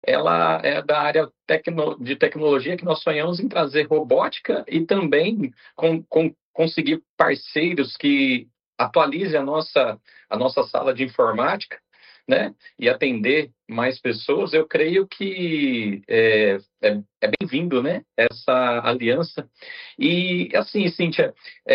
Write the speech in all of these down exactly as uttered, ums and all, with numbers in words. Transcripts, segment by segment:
ela é da área tecno, de tecnologia que nós sonhamos em trazer robótica e também com, com, conseguir parceiros que atualizem a nossa, a nossa sala de informática, né, e atender mais pessoas. Eu creio que é, é, é bem-vindo, né, essa aliança. E, assim, Cíntia,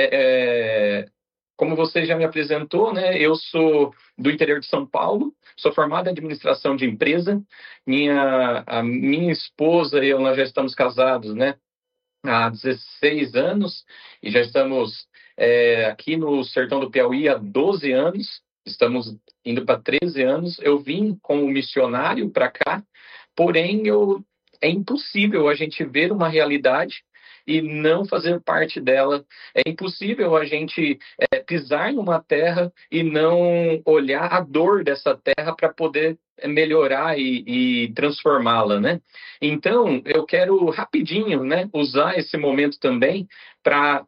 é, é, como você já me apresentou, né, eu sou do interior de São Paulo, sou formado em administração de empresa. Minha, a minha esposa e eu, nós já estamos casados, né, há dezesseis anos e já estamos é, aqui no sertão do Piauí há doze anos. Estamos indo para treze anos. Eu vim como missionário para cá, porém eu, é impossível a gente ver uma realidade e não fazer parte dela. É impossível a gente é, pisar numa terra e não olhar a dor dessa terra para poder melhorar e, e transformá-la, né? Então, eu quero rapidinho, né, usar esse momento também para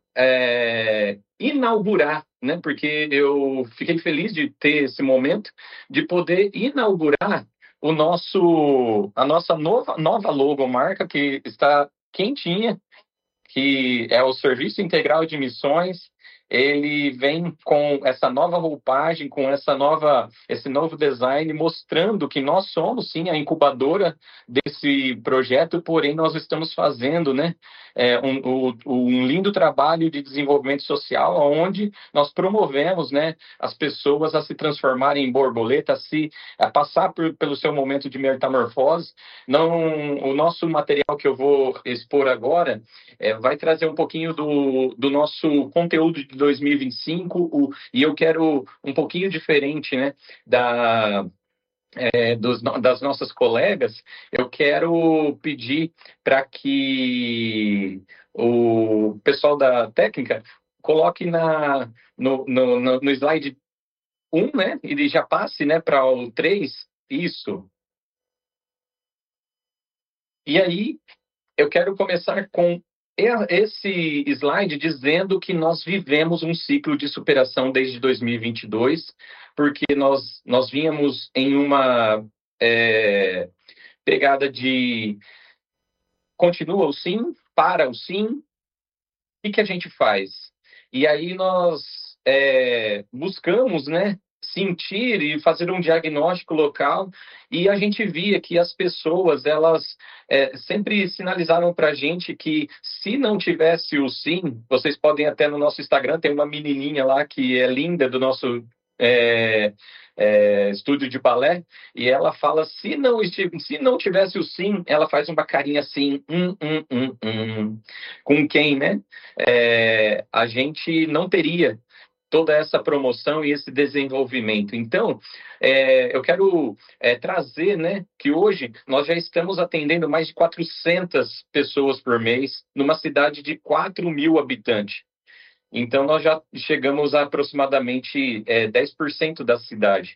é, inaugurar, né? Porque eu fiquei feliz de ter esse momento de poder inaugurar o nosso, a nossa nova, nova logomarca que está quentinha, que é o Serviço Integral de Missões. Ele vem com essa nova roupagem, com essa nova, esse novo design, mostrando que nós somos, sim, a incubadora desse projeto, porém nós estamos fazendo, né, é, um, um, um lindo trabalho de desenvolvimento social, onde nós promovemos, né, as pessoas a se transformarem em borboleta, a, se, a passar por, pelo seu momento de metamorfose. Não, o nosso material que eu vou expor agora é, vai trazer um pouquinho do, do nosso conteúdo de dois mil e vinte e cinco, o, e eu quero um pouquinho diferente, né, da, é, dos, das nossas colegas. Eu quero pedir para que o pessoal da técnica coloque na, no, no, no, no slide um, né, e já passe, né, para o três, isso. E aí, eu quero começar com esse slide dizendo que nós vivemos um ciclo de superação desde dois mil e vinte e dois, porque nós, nós vínhamos em uma é, pegada de continua o sim, para o sim, o que a gente faz? E aí nós é, buscamos, né, sentir e fazer um diagnóstico local, e a gente via que as pessoas, elas é, sempre sinalizaram para a gente que se não tivesse o sim, vocês podem até no nosso Instagram, tem uma menininha lá que é linda do nosso é, é, estúdio de balé, e ela fala, se não, se não tivesse o sim, ela faz uma carinha assim, hum, hum, hum, hum. Com quem, né? É, a gente não teria toda essa promoção e esse desenvolvimento. Então, é, eu quero é, trazer, né, que hoje nós já estamos atendendo mais de quatrocentas pessoas por mês numa cidade de quatro mil habitantes. Então, nós já chegamos a aproximadamente é, dez por cento da cidade.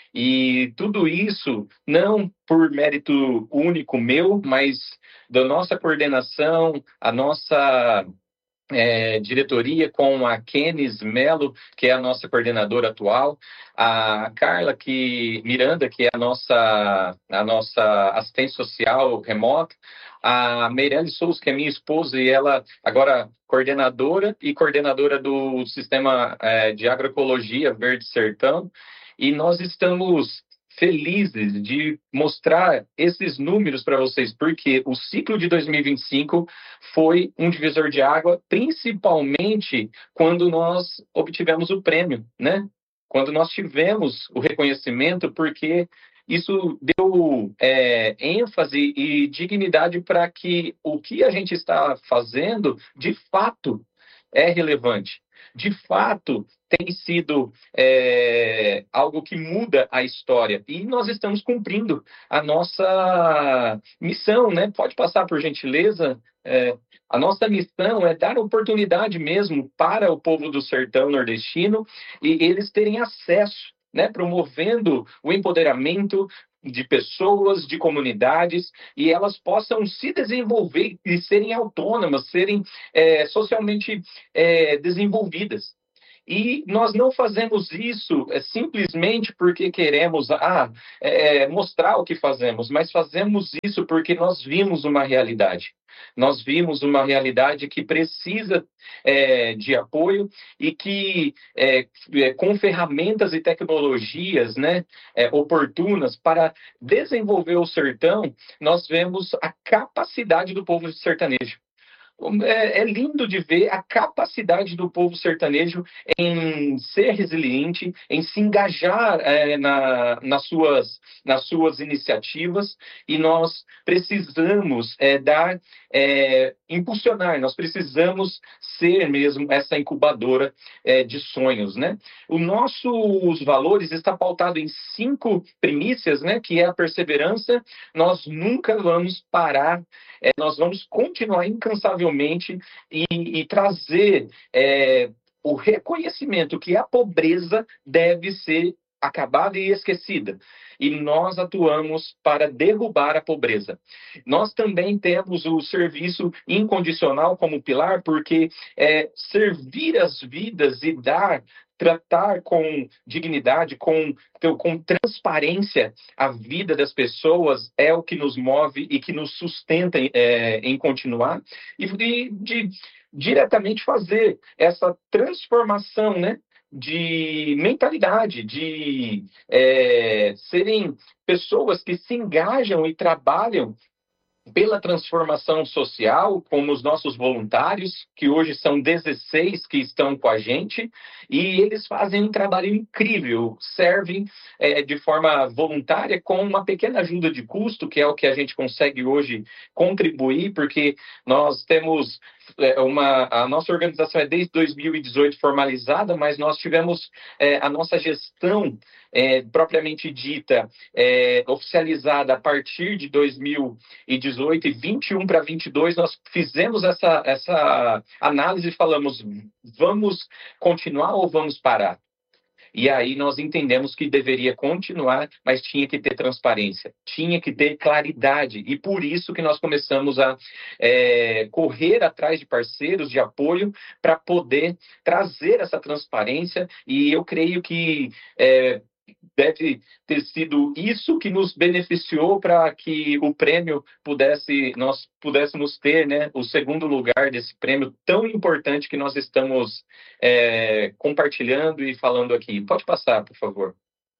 E tudo isso não por mérito único meu, mas da nossa coordenação, a nossa é, diretoria com a Kenis Melo, que é a nossa coordenadora atual, a Carla que, Miranda, que é a nossa, a nossa assistente social remota, a Meirelle Souza, que é minha esposa, e ela agora coordenadora e coordenadora do Sistema é, de Agroecologia Verde Sertão, e nós estamos felizes de mostrar esses números para vocês, porque o ciclo de dois mil e vinte e cinco foi um divisor de água, principalmente quando nós obtivemos o prêmio, né? Quando nós tivemos o reconhecimento, porque isso deu é, ênfase e dignidade para que o que a gente está fazendo, de fato, é relevante. De fato, tem sido é, algo que muda a história. E nós estamos cumprindo a nossa missão, né? Pode passar, por gentileza. É, a nossa missão é dar oportunidade mesmo para o povo do sertão nordestino e eles terem acesso, né? Promovendo o empoderamento de pessoas, de comunidades, e elas possam se desenvolver e serem autônomas, serem é, socialmente é, desenvolvidas. E nós não fazemos isso é, simplesmente porque queremos ah, é, mostrar o que fazemos, mas fazemos isso porque nós vimos uma realidade. Nós vimos uma realidade que precisa é, de apoio e que, é, é, com ferramentas e tecnologias, né, é, oportunas para desenvolver o sertão, nós vemos a capacidade do povo sertanejo. É, é lindo de ver a capacidade do povo sertanejo em ser resiliente, em se engajar é, na, nas, suas, nas suas iniciativas, e nós precisamos é, dar, é, impulsionar, nós precisamos ser mesmo essa incubadora é, de sonhos, né? Os nossos valores está pautado em cinco primícias, né? Que é a perseverança, nós nunca vamos parar, é, nós vamos continuar incansavelmente e, e trazer é, o reconhecimento que a pobreza deve ser acabada e esquecida. E nós atuamos para derrubar a pobreza. Nós também temos o serviço incondicional como pilar, porque é, servir as vidas e dar, tratar com dignidade, com, com transparência a vida das pessoas é o que nos move e que nos sustenta é, em continuar e de, de diretamente fazer essa transformação, né, de mentalidade, de é, serem pessoas que se engajam e trabalham pela transformação social, como os nossos voluntários, que hoje são dezesseis que estão com a gente, e eles fazem um trabalho incrível, servem é, de forma voluntária com uma pequena ajuda de custo, que é o que a gente consegue hoje contribuir, porque nós temos é, uma... A nossa organização é desde dois mil e dezoito formalizada, mas nós tivemos é, a nossa gestão é, propriamente dita, é, oficializada a partir de dois mil e dezoito e vinte e um para vinte e dois, nós fizemos essa, essa análise e falamos, vamos continuar ou vamos parar? E aí nós entendemos que deveria continuar, mas tinha que ter transparência, tinha que ter claridade. E por isso que nós começamos a é, correr atrás de parceiros de apoio para poder trazer essa transparência. E eu creio que é, deve ter sido isso que nos beneficiou para que o prêmio pudesse, nós pudéssemos ter, né, o segundo lugar desse prêmio tão importante que nós estamos é, compartilhando e falando aqui. Pode passar, por favor.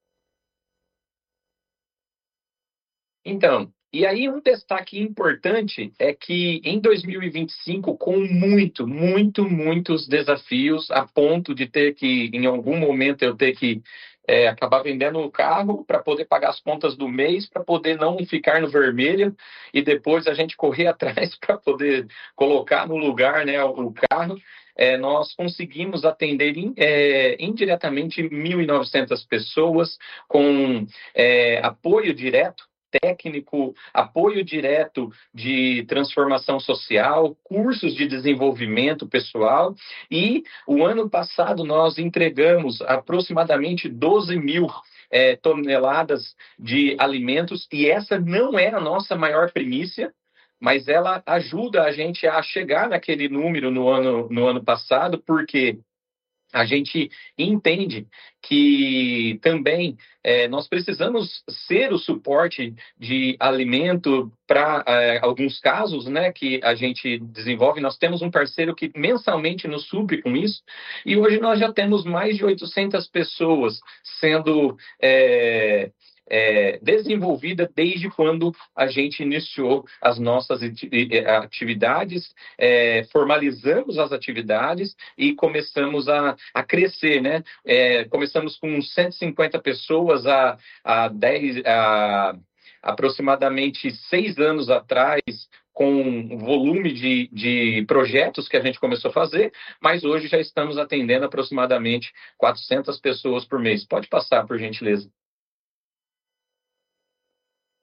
Então, e aí um destaque importante é que em dois mil e vinte e cinco, com muito, muito, muitos desafios, a ponto de ter que, em algum momento, eu ter que é, acabar vendendo o carro para poder pagar as contas do mês, para poder não ficar no vermelho, e depois a gente correr atrás para poder colocar no lugar, né, o carro. É, nós conseguimos atender é, indiretamente mil e novecentas pessoas com é, apoio direto técnico, apoio direto de transformação social, cursos de desenvolvimento pessoal, e o ano passado nós entregamos aproximadamente doze mil é, toneladas de alimentos, e essa não é a nossa maior primícia, mas ela ajuda a gente a chegar naquele número no ano, no ano passado, porque a gente entende que também é, nós precisamos ser o suporte de alimento para é, alguns casos, né, que a gente desenvolve. Nós temos um parceiro que mensalmente nos supre com isso, e hoje nós já temos mais de oitocentas pessoas sendo é, é, desenvolvida desde quando a gente iniciou as nossas atividades, é, formalizamos as atividades e começamos a, a crescer, né? É, começamos com cento e cinquenta pessoas a, a, dez, a aproximadamente seis anos atrás, com um volume de, de projetos que a gente começou a fazer, mas hoje já estamos atendendo aproximadamente quatrocentas pessoas por mês. Pode passar, por gentileza.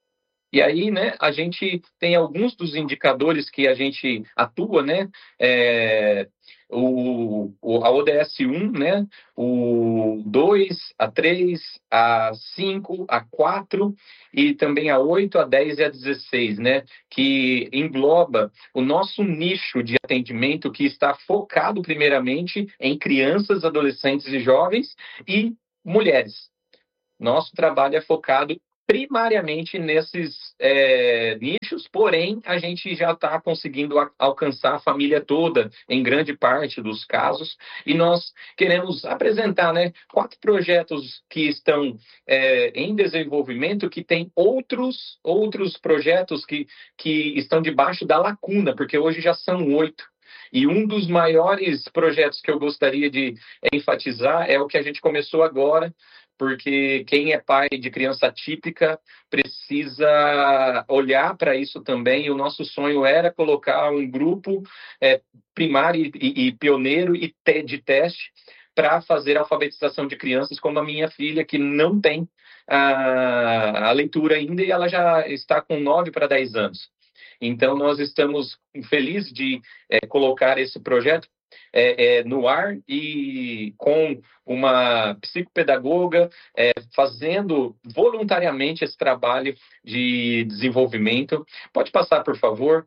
E aí, né, a gente tem alguns dos indicadores que a gente atua, né, é, o, o, a O D S um, né, o dois, a três, a cinco, a quatro e também a oito, a dez e a dezesseis, né, que engloba o nosso nicho de atendimento que está focado primeiramente em crianças, adolescentes e jovens e mulheres. Nosso trabalho é focado primariamente nesses é, nichos, porém, a gente já está conseguindo a, alcançar a família toda, em grande parte dos casos, e nós queremos apresentar, né, quatro projetos que estão é, em desenvolvimento, que tem outros, outros projetos que, que estão debaixo da lacuna, porque hoje já são oito. E um dos maiores projetos que eu gostaria de enfatizar é o que a gente começou agora, porque quem é pai de criança atípica precisa olhar para isso também. E o nosso sonho era colocar um grupo é, primário e, e pioneiro e te, de teste para fazer a alfabetização de crianças, como a minha filha, que não tem a, a leitura ainda e ela já está com nove para dez anos. Então, nós estamos felizes de é, colocar esse projeto é, é, no ar e com uma psicopedagoga é, fazendo voluntariamente esse trabalho de desenvolvimento. Pode passar, por favor.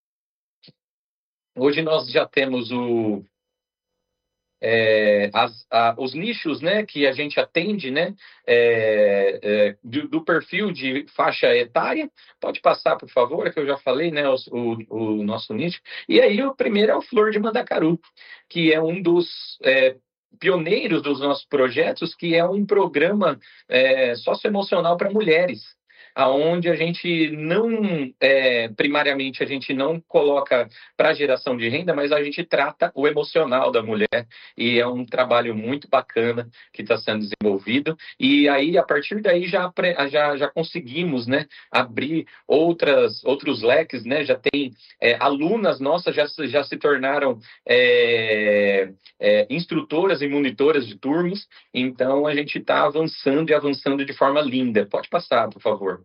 Hoje nós já temos o, é, as, a, os nichos, né, que a gente atende, né, é, é, do, do perfil de faixa etária. Pode passar, por favor, que eu já falei, né, o, o, o nosso nicho. E aí o primeiro é o Flor de Mandacaru, que é um dos é, pioneiros dos nossos projetos, que é um programa é, socioemocional para mulheres, aonde a gente não, é, primariamente, a gente não coloca para geração de renda, mas a gente trata o emocional da mulher, e é um trabalho muito bacana que está sendo desenvolvido, e aí, a partir daí, já, já, já conseguimos, né, abrir outras, outros leques, né, já tem é, alunas nossas, já, já se tornaram é, é, instrutoras e monitoras de turmas, então a gente está avançando e avançando de forma linda. Pode passar, por favor.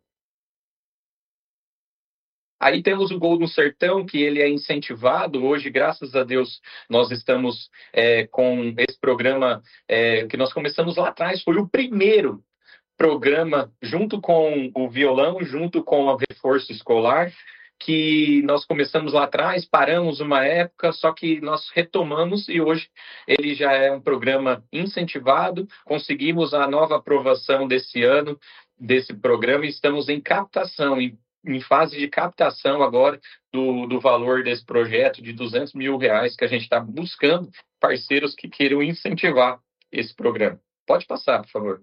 Aí temos o Gol no Sertão, que ele é incentivado. Hoje, graças a Deus, nós estamos é, com esse programa é, que nós começamos lá atrás. Foi o primeiro programa, junto com o violão, junto com o reforço escolar, que nós começamos lá atrás, paramos uma época, só que nós retomamos e hoje ele já é um programa incentivado. Conseguimos a nova aprovação desse ano desse programa e estamos em captação, em em fase de captação agora do, do valor desse projeto de duzentos mil reais, que a gente está buscando parceiros que queiram incentivar esse programa. Pode passar, por favor.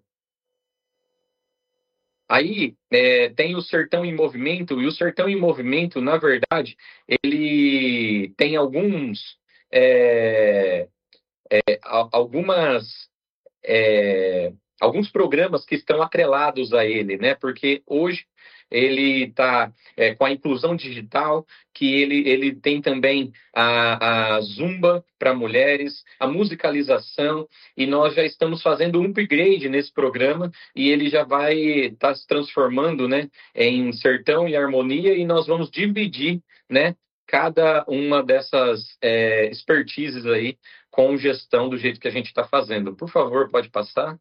Aí é, tem o Sertão em Movimento, e o Sertão em Movimento, na verdade, ele tem alguns, é, é, algumas, é, alguns programas que estão atrelados a ele, né? Porque hoje ele está é, com a inclusão digital, que ele, ele tem também a, a Zumba para mulheres, a musicalização, e nós já estamos fazendo um upgrade nesse programa, e ele já vai estar tá se transformando, né, em Sertão e Harmonia, e nós vamos dividir, né, cada uma dessas é, expertises aí com gestão do jeito que a gente está fazendo. Por favor, pode passar.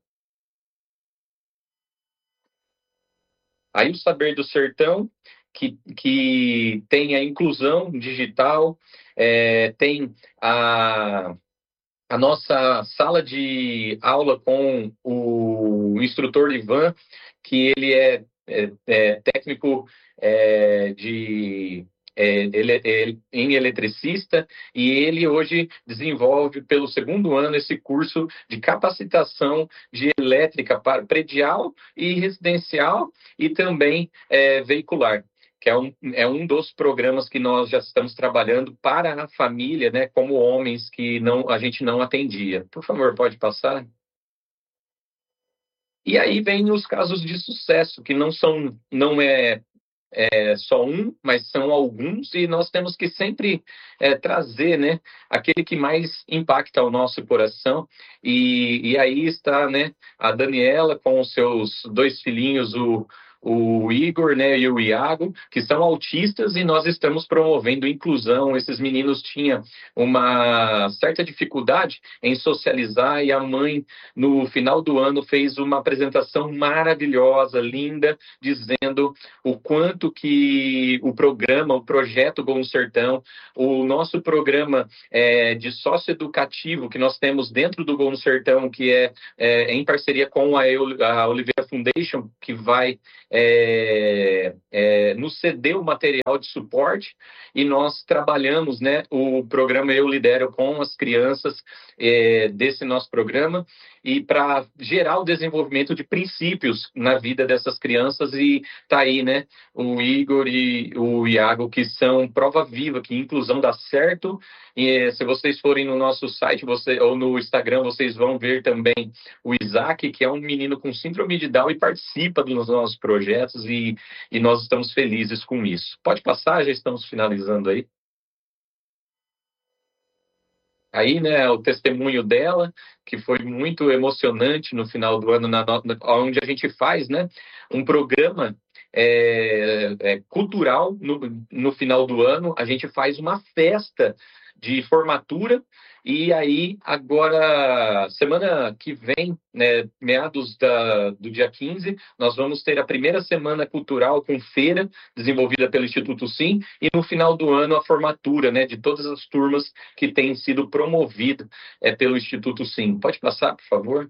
Aí o Saber do Sertão, que, que tem a inclusão digital, é, tem a, a nossa sala de aula com o instrutor Ivan, que ele é, é, é técnico é, de... É, ele, ele, em eletricista, e ele hoje desenvolve pelo segundo ano esse curso de capacitação de elétrica para predial e residencial e também é, veicular, que é um, é um dos programas que nós já estamos trabalhando para a família, né, como homens que não, a gente não atendia. Por favor, pode passar. E aí vem os casos de sucesso, que não são, não é É só um, mas são alguns, e nós temos que sempre é, trazer, né, aquele que mais impacta o nosso coração, e, e aí está, né, a Daniela com os seus dois filhinhos, o, o Igor, né, e o Iago, que são autistas, e nós estamos promovendo inclusão. Esses meninos tinham uma certa dificuldade em socializar, e a mãe, no final do ano, fez uma apresentação maravilhosa, linda, dizendo o quanto que o programa, o projeto Bom Sertão, o nosso programa é, de socioeducativo que nós temos dentro do Bom Sertão, que é, é em parceria com a, a Oliveira Foundation, que vai é, é, nos ceder o material de suporte, e nós trabalhamos, né, o programa Eu Lidero com as crianças é, desse nosso programa, e para gerar o desenvolvimento de princípios na vida dessas crianças. E tá aí, né, o Igor e o Iago, que são prova viva que inclusão dá certo. E se vocês forem no nosso site você, ou no Instagram, vocês vão ver também o Isaac, que é um menino com síndrome de Down e participa dos nossos projetos, e, e nós estamos felizes com isso. Pode passar, já estamos finalizando aí. Aí, né, o testemunho dela, que foi muito emocionante no final do ano, na, na, onde a gente faz, né, um programa é, é, cultural no, no final do ano. A gente faz uma festa de formatura, e aí agora, semana que vem, né, meados da, do dia quinze, nós vamos ter a primeira semana cultural com feira, desenvolvida pelo Instituto Sim, e no final do ano a formatura, né, de todas as turmas que têm sido promovidas é, pelo Instituto Sim. Pode passar, por favor?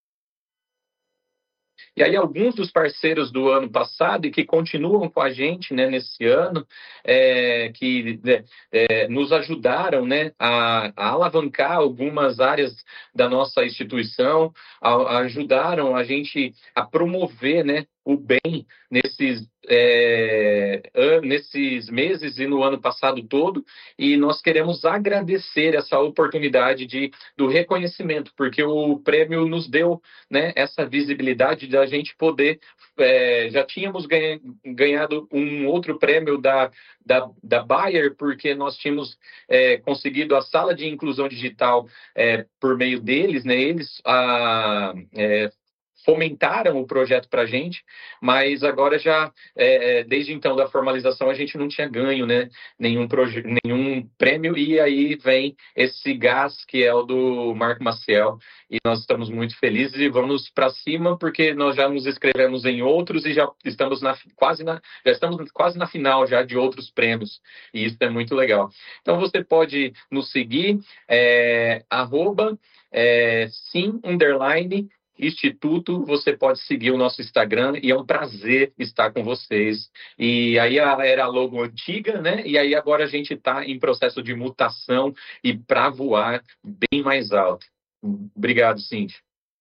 E aí, alguns dos parceiros do ano passado e que continuam com a gente, né, nesse ano, é, que né, é, nos ajudaram, né, a, a alavancar algumas áreas da nossa instituição, a, a ajudaram a gente a promover, né, o bem nesses, é, nesses meses e no ano passado todo, e nós queremos agradecer essa oportunidade de, do reconhecimento, porque o prêmio nos deu, né, essa visibilidade da gente poder, é, já tínhamos ganha, ganhado um outro prêmio da, da, da Bayer, porque nós tínhamos é, conseguido a sala de inclusão digital é, por meio deles, né, eles a, é, fomentaram o projeto para a gente, mas agora já, é, desde então da formalização, a gente não tinha ganho, né, nenhum, proje- nenhum prêmio, e aí vem esse gás que é o do Marco Maciel, e nós estamos muito felizes e vamos para cima, porque nós já nos inscrevemos em outros e já estamos na, quase na, já estamos quase na final já de outros prêmios, e isso é muito legal. Então você pode nos seguir, é, arroba, é, sim, underline, Instituto, você pode seguir o nosso Instagram, e é um prazer estar com vocês. E aí era a logo antiga, né? E aí agora a gente está em processo de mutação e para voar bem mais alto. Obrigado, Cíntia.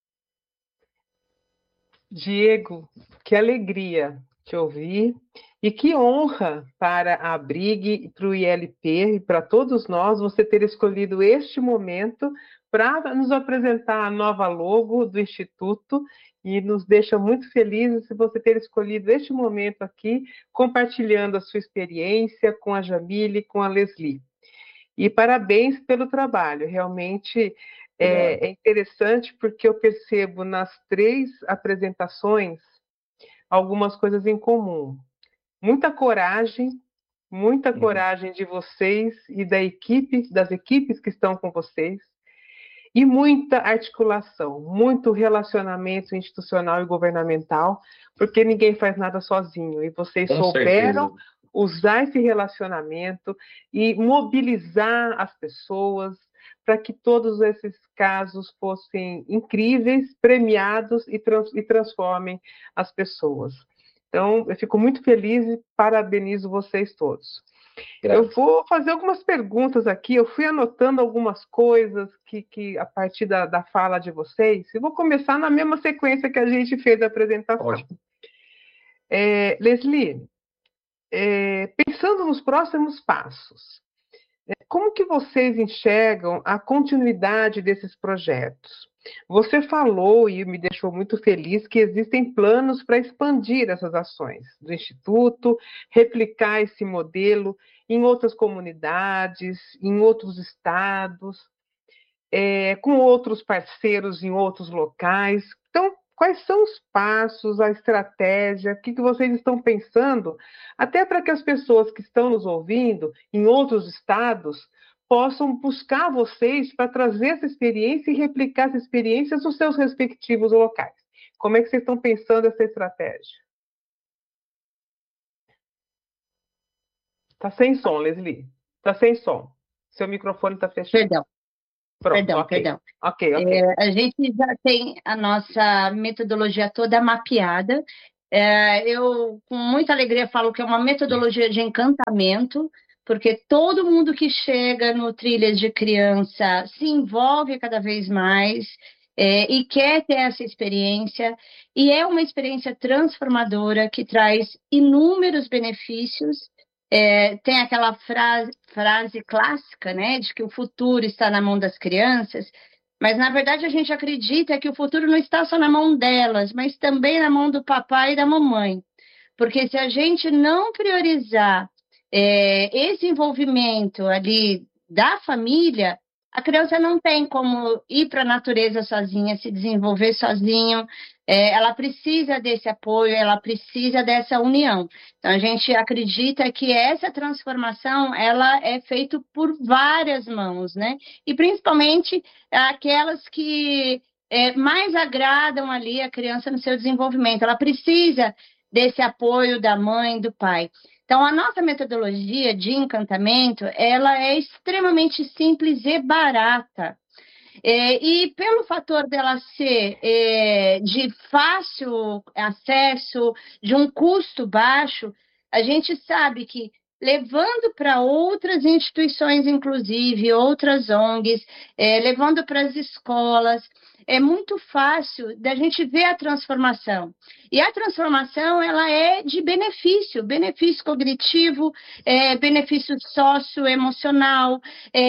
Diego, que alegria te ouvir, e que honra para a Brig, para o I L P e para todos nós você ter escolhido este momento para nos apresentar a nova logo do Instituto, e nos deixa muito felizes você ter escolhido este momento aqui, compartilhando a sua experiência com a Jamile, com a Leslie. E parabéns pelo trabalho, realmente é, é interessante, porque eu percebo nas três apresentações algumas coisas em comum. Muita coragem, muita uhum. coragem de vocês e da equipe, das equipes que estão com vocês, e muita articulação, muito relacionamento institucional e governamental, porque ninguém faz nada sozinho, e vocês com souberam certeza. Usar esse relacionamento e mobilizar as pessoas para que todos esses casos fossem incríveis, premiados e, trans, e transformem as pessoas. Então, eu fico muito feliz e parabenizo vocês todos. Graças. Eu vou fazer algumas perguntas aqui, eu fui anotando algumas coisas que, que a partir da, da fala de vocês, e vou começar na mesma sequência que a gente fez a apresentação. É, Leslie, é, pensando nos próximos passos, como que vocês enxergam a continuidade desses projetos? Você falou, e me deixou muito feliz, que existem planos para expandir essas ações do Instituto, replicar esse modelo em outras comunidades, em outros estados, é, com outros parceiros em outros locais. Então, quais são os passos, a estratégia, o que, que vocês estão pensando, até para que as pessoas que estão nos ouvindo em outros estados possam buscar vocês para trazer essa experiência e replicar essa experiência nos seus respectivos locais. Como é que vocês estão pensando essa estratégia? Está sem som, Leslie. Está sem som. Seu microfone está fechado. Perdão. Pronto, Perdão, okay. perdão. Ok, ok. É, a gente já tem a nossa metodologia toda mapeada. É, eu, com muita alegria, falo que é uma metodologia de encantamento, porque todo mundo que chega no Trilhas de Criança se envolve cada vez mais é, e quer ter essa experiência. E é uma experiência transformadora que traz inúmeros benefícios. É, tem aquela frase, frase clássica, né, de que o futuro está na mão das crianças, mas na verdade a gente acredita que o futuro não está só na mão delas, mas também na mão do papai e da mamãe, porque se a gente não priorizar é, esse envolvimento ali da família, a criança não tem como ir para a natureza sozinha, se desenvolver sozinho. É, ela precisa desse apoio, ela precisa dessa união. Então, a gente acredita que essa transformação, ela é feita por várias mãos, né? E, principalmente, aquelas que é, mais agradam ali a criança no seu desenvolvimento. Ela precisa desse apoio da mãe, do pai. Então, a nossa metodologia de encantamento, ela é extremamente simples e barata. É, e pelo fator dela ser é, de fácil acesso, de um custo baixo, a gente sabe que levando para outras instituições, inclusive, outras O N Gs, é, levando para as escolas, é muito fácil da gente ver a transformação. E a transformação, ela é de benefício, benefício cognitivo, é, benefício socioemocional,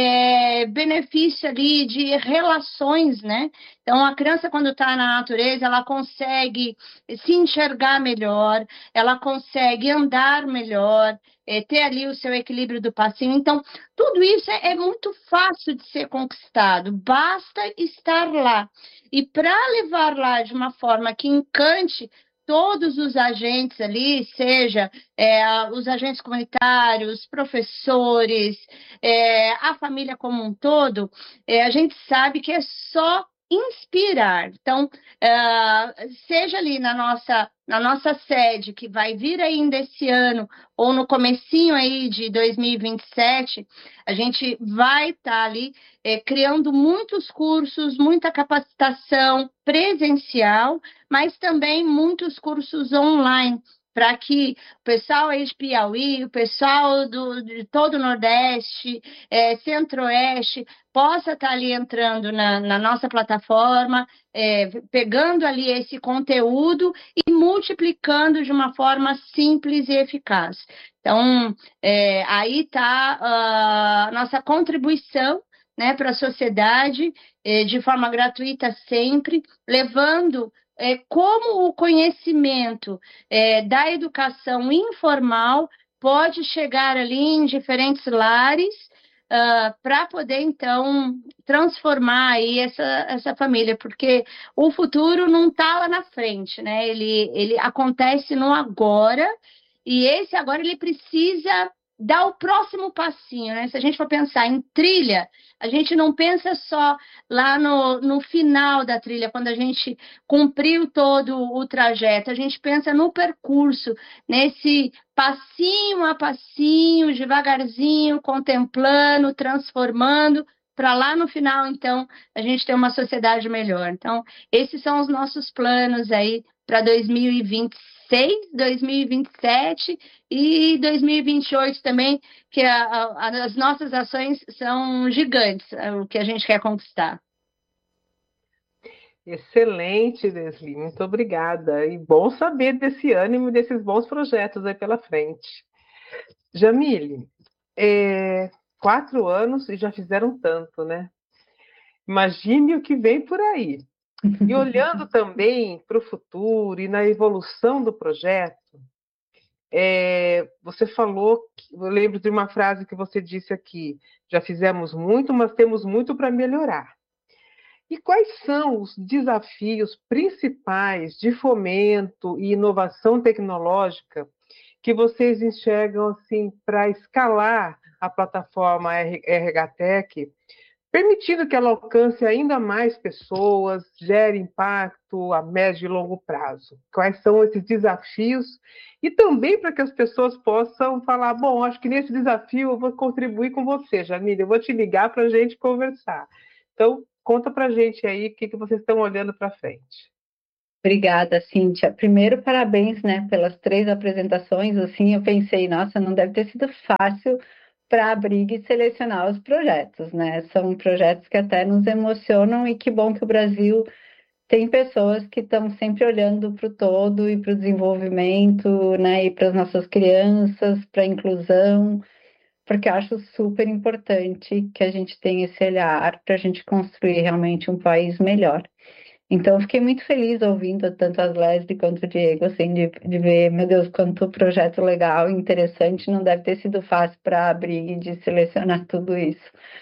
é, benefício ali de relações, né? Então, a criança, quando está na natureza, ela consegue se enxergar melhor, ela consegue andar melhor, é, ter ali o seu equilíbrio do passinho. Então, tudo isso é, é muito fácil de ser conquistado, basta estar lá. E para levar lá de uma forma que encante todos os agentes ali, seja é, os agentes comunitários, professores, é, a família como um todo, é, a gente sabe que é só inspirar. Então, uh, seja ali na nossa, na nossa sede, que vai vir ainda esse ano, ou no comecinho aí de dois mil e vinte e sete, a gente vai estar tá ali é, criando muitos cursos, muita capacitação presencial, mas também muitos cursos online, para que o pessoal aí de Piauí, o pessoal do, de todo o Nordeste, é, Centro-Oeste, possa estar ali entrando na, na nossa plataforma, é, pegando ali esse conteúdo e multiplicando de uma forma simples e eficaz. Então, é, aí está a nossa contribuição, né, para a sociedade, é, de forma gratuita sempre, levando É, como o conhecimento é, da educação informal pode chegar ali em diferentes lares uh, para poder, então, transformar aí essa, essa família, porque o futuro não está lá na frente, né? Ele, ele acontece no agora, e esse agora ele precisa dar o próximo passinho, né? Se a gente for pensar em trilha, a gente não pensa só lá no, no final da trilha, quando a gente cumpriu todo o trajeto, a gente pensa no percurso, nesse passinho a passinho, devagarzinho, contemplando, transformando, para lá no final, então, a gente ter uma sociedade melhor. Então, esses são os nossos planos aí para dois mil e vinte e seis, dois mil e vinte e sete e dois mil e vinte e oito também, que a, a, as nossas ações são gigantes, o que a gente quer conquistar. Excelente, Leslie, muito obrigada. E bom saber desse ânimo e desses bons projetos aí pela frente. Jamile, é, quatro anos e já fizeram tanto, né? Imagine o que vem por aí. E olhando também para o futuro e na evolução do projeto, é, você falou, eu lembro de uma frase que você disse aqui, já fizemos muito, mas temos muito para melhorar. E quais são os desafios principais de fomento e inovação tecnológica que vocês enxergam assim para escalar a plataforma R H Tech, permitindo que ela alcance ainda mais pessoas, gere impacto a médio e longo prazo? Quais são esses desafios? E também para que as pessoas possam falar, bom, acho que nesse desafio eu vou contribuir com você, Jamília, eu vou te ligar para a gente conversar. Então, conta para a gente aí o que, que vocês estão olhando para frente. Obrigada, Cíntia. Primeiro, parabéns, né, pelas três apresentações. Assim, eu pensei, nossa, não deve ter sido fácil para a Brig selecionar os projetos, né? São projetos que até nos emocionam e que bom que o Brasil tem pessoas que estão sempre olhando para o todo e para o desenvolvimento, né, e para as nossas crianças, para a inclusão, porque eu acho super importante que a gente tenha esse olhar para a gente construir realmente um país melhor. Então, fiquei muito feliz ouvindo tanto as Leslie quanto o Diego, assim, de, de ver, meu Deus, quanto projeto legal e interessante. Não deve ter sido fácil para abrir de selecionar tudo isso.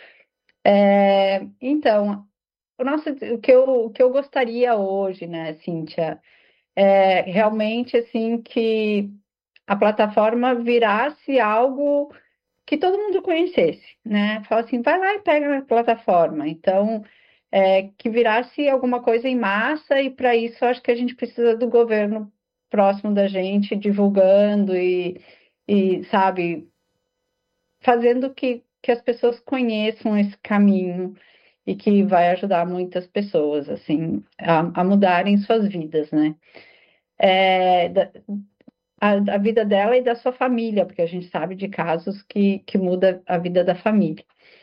É, então, o, nosso, o, que eu, o que eu gostaria hoje, né, Cíntia, é realmente, assim, que a plataforma virasse algo que todo mundo conhecesse, né? Fala assim, vai lá e pega a plataforma. Então, é, que virasse alguma coisa em massa, e para isso acho que a gente precisa do governo próximo da gente, divulgando e, e sabe, fazendo que, que as pessoas conheçam esse caminho e que vai ajudar muitas pessoas, assim, a, a mudarem suas vidas, né? É, da, a, a vida dela e da sua família, porque a gente sabe de casos que, que muda a vida da família.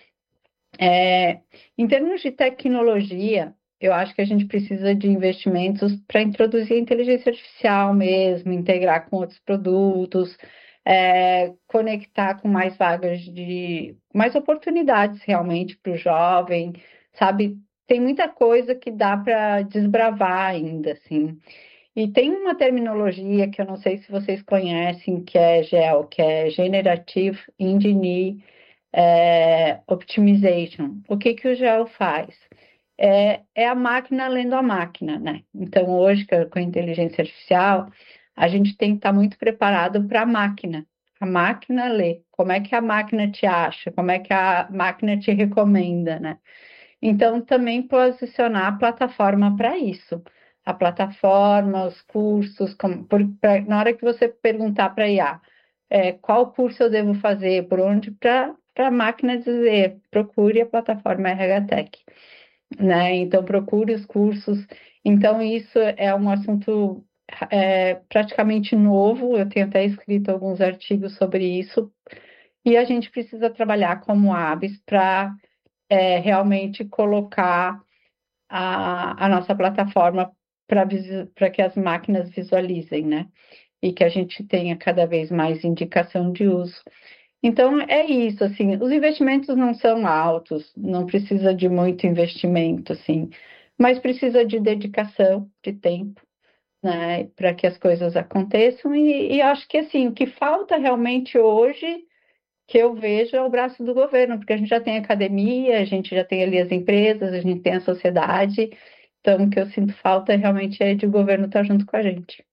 É, em termos de tecnologia, eu acho que a gente precisa de investimentos para introduzir a inteligência artificial mesmo, integrar com outros produtos, é, conectar com mais vagas de, mais oportunidades realmente para o jovem, sabe? Tem muita coisa que dá para desbravar ainda, assim. E tem uma terminologia que eu não sei se vocês conhecem, que é G E O, que é Generative Engineering é, Optimization. O que, que o G E O faz? É, é a máquina lendo a máquina, né? Então, hoje, com a inteligência artificial, a gente tem que estar muito preparado para a máquina. A máquina lê. Como é que a máquina te acha? Como é que a máquina te recomenda, né? Então, também posicionar a plataforma para isso. A plataforma, os cursos, como, por, pra, na hora que você perguntar para a I A, é, qual curso eu devo fazer, por onde, para a máquina dizer, procure a plataforma R H Tech, né? Então, procure os cursos. Então, isso é um assunto é, praticamente novo, eu tenho até escrito alguns artigos sobre isso, e a gente precisa trabalhar como Abis para é, realmente colocar a, a nossa plataforma para que as máquinas visualizem, né? E que a gente tenha cada vez mais indicação de uso. Então, é isso, assim, os investimentos não são altos, não precisa de muito investimento, assim, mas precisa de dedicação, de tempo, né, para que as coisas aconteçam. E, e acho que, assim, o que falta realmente hoje, que eu vejo, é o braço do governo, porque a gente já tem academia, a gente já tem ali as empresas, a gente tem a sociedade. Então, o que eu sinto falta realmente é de o governo estar junto com a gente.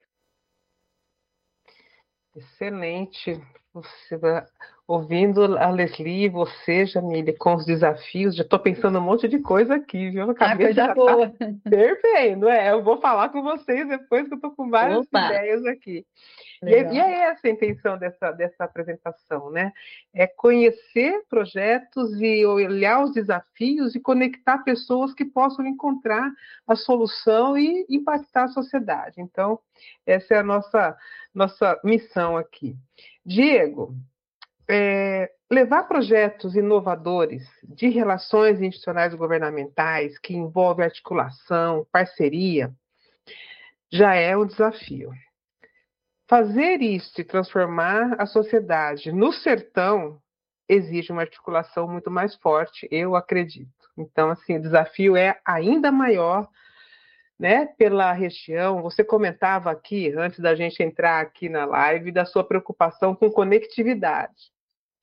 Excelente. Você vai ouvindo a Leslie, você, Jamília, com os desafios, já estou pensando um monte de coisa aqui, viu? A cabeça ah, coisa boa. Tá fervendo, é. Eu vou falar com vocês depois que eu estou com várias Opa. ideias aqui. E é, e é essa a intenção dessa, dessa apresentação, né? É conhecer projetos e olhar os desafios e conectar pessoas que possam encontrar a solução e impactar a sociedade. Então, essa é a nossa, nossa missão aqui. Diego, é, levar projetos inovadores de relações institucionais e governamentais que envolvem articulação, parceria, já é um desafio. Fazer isso e transformar a sociedade no sertão exige uma articulação muito mais forte, eu acredito. Então, assim, o desafio é ainda maior, né, pela região. Você comentava aqui, antes da gente entrar aqui na live, da sua preocupação com conectividade.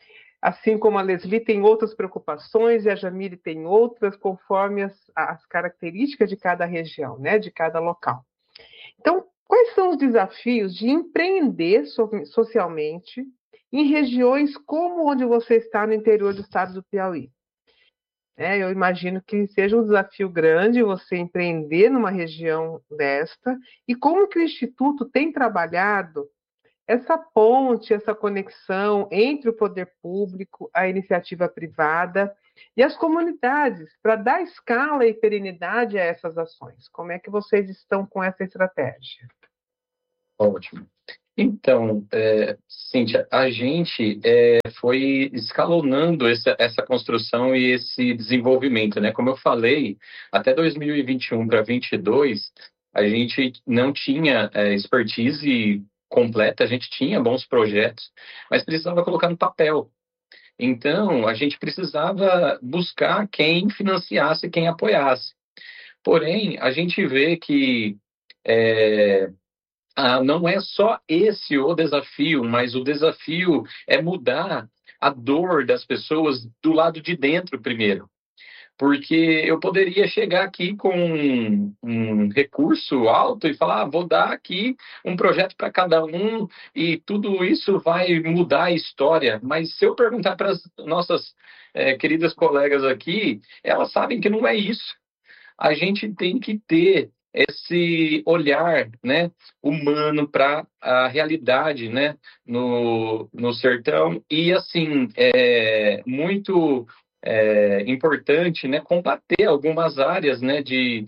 assim como a Leslie tem outras preocupações e a Jamile tem outras, conforme as, as características de cada região, né, de cada local. Então, quais são os desafios de empreender so, socialmente em regiões como onde você está no interior do estado do Piauí? É, eu imagino que seja um desafio grande você empreender numa região desta, e como que o Instituto tem trabalhado essa ponte, essa conexão entre o poder público, a iniciativa privada e as comunidades, para dar escala e perenidade a essas ações. Como é que vocês estão com essa estratégia? Ótimo. Então, é, Cíntia, a gente é, foi escalonando essa, essa construção e esse desenvolvimento, né? Como eu falei, até dois mil e vinte e um para vinte e dois, a gente não tinha é, expertise completa, a gente tinha bons projetos, mas precisava colocar no papel. Então, a gente precisava buscar quem financiasse, quem apoiasse. Porém, a gente vê que é, ah, não é só esse o desafio, mas o desafio é mudar a dor das pessoas do lado de dentro primeiro. Porque eu poderia chegar aqui com um, um recurso alto e falar, ah, vou dar aqui um projeto para cada um e tudo isso vai mudar a história. Mas se eu perguntar para as nossas é, queridas colegas aqui, elas sabem que não é isso. A gente tem que ter esse olhar, né, humano para a realidade, né, no, no sertão, e assim, é muito é, importante, né, combater algumas áreas, né, de,